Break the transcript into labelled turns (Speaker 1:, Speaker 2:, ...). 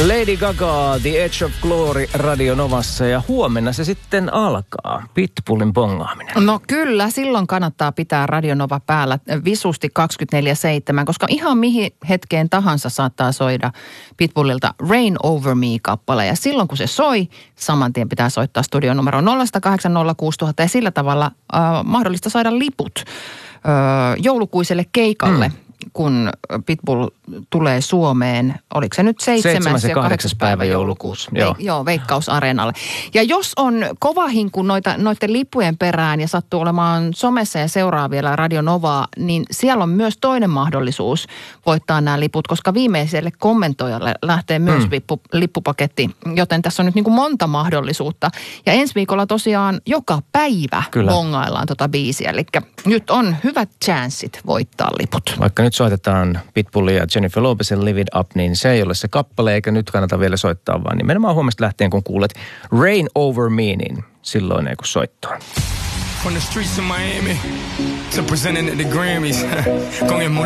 Speaker 1: Lady Gaga, The Edge of Glory Radio Novassa ja huomenna se sitten alkaa. Pitbullin bongaaminen.
Speaker 2: No kyllä, silloin kannattaa pitää Radio Nova päällä visusti 24/7, koska ihan mihin hetkeen tahansa saattaa soida Pitbullilta Rain Over Me-kappale. Ja silloin kun se soi, saman tien pitää soittaa studion numero 0806000 ja sillä tavalla mahdollista saada liput joulukuiselle keikalle. Kun Pitbull tulee Suomeen, oliko se nyt 7. ja 8. päivä joulukuussa? Joo, Veikkausareenalle. Ja jos on kova hinku noiden lippujen perään ja sattuu olemaan somessa ja seuraa vielä Radio Novaa, niin siellä on myös toinen mahdollisuus voittaa nämä liput, koska viimeiselle kommentoijalle lähtee myös lippupaketti, joten tässä on nyt niin kuin monta mahdollisuutta. Ja ensi viikolla tosiaan joka päivä bongaillaan biisiä, eli nyt on hyvät chanssit voittaa liput.
Speaker 1: Vaikka nyt soitetaan Pitbullia ja Jennifer Lopezin Live It Up, niin se ei ole se kappale, eikä nyt kannata vielä soittaa, vaan nimenomaan huomesta lähtien, kun kuulet Rain Over Me, niin silloin ei kun soittaa.
Speaker 3: From the streets of Miami to presenting at the Grammys.